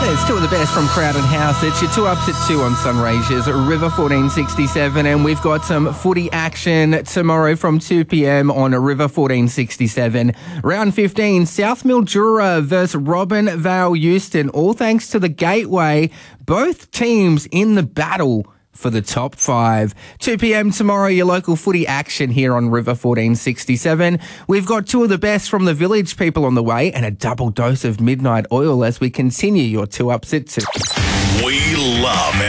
It's two of the best from Crowded House. It's your 2 ups at 2 on Sunraysia's River 1467, and we've got some footy action tomorrow from 2 p.m. on River 1467. Round 15, South Mildura versus Robin Vale Euston, all thanks to the Gateway. Both teams in the battle for the top 5. 2 p.m. tomorrow, your local footy action here on River 1467. We've got two of the best from the Village People on the way and a double dose of Midnight Oil as we continue your 2 ups at 2. We love